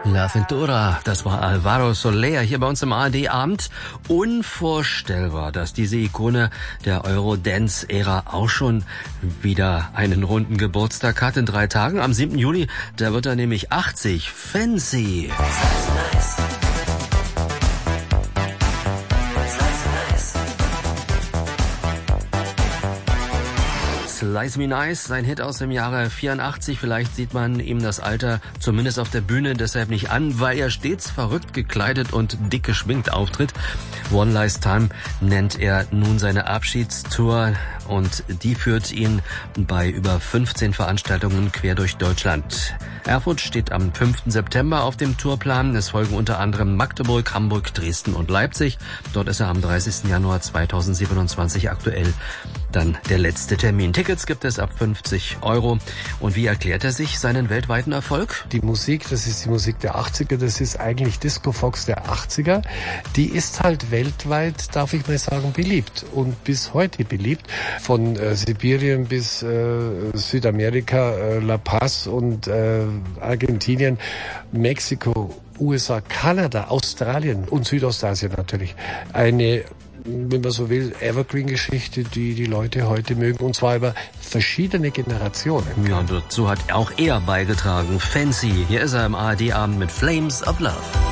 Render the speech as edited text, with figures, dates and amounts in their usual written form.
La Cintura, das war Alvaro Soler hier bei uns im ARD-Abend. Unvorstellbar, dass diese Ikone der Eurodance-Ära auch schon wieder einen runden Geburtstag hat in 3 Tagen. Am 7. Juli, da wird er nämlich 80. Fancy. Slice Me Nice, sein Hit aus dem Jahre 84. Vielleicht sieht man ihm das Alter zumindest auf der Bühne deshalb nicht an, weil er stets verrückt gekleidet und dick geschminkt auftritt. One Last Time nennt er nun seine Abschiedstour und die führt ihn bei über 15 Veranstaltungen quer durch Deutschland. Erfurt steht am 5. September auf dem Tourplan. Es folgen unter anderem Magdeburg, Hamburg, Dresden und Leipzig. Dort ist er am 30. Januar 2027 aktuell dann der letzte Termin. Tickets gibt es ab 50 €. Und wie erklärt er sich seinen weltweiten Erfolg? Die Musik, das ist die Musik der 80er, das ist eigentlich Disco Fox der 80er. Die ist halt weltweit, darf ich mal sagen, beliebt und bis heute beliebt. Von Sibirien bis Südamerika, La Paz und Argentinien, Mexiko, USA, Kanada, Australien und Südostasien natürlich. Eine, wenn man so will, Evergreen-Geschichte, die die Leute heute mögen, und zwar über verschiedene Generationen. Ja, und dazu hat auch er beigetragen. Fancy, hier ist er im ARD-Abend mit Flames of Love.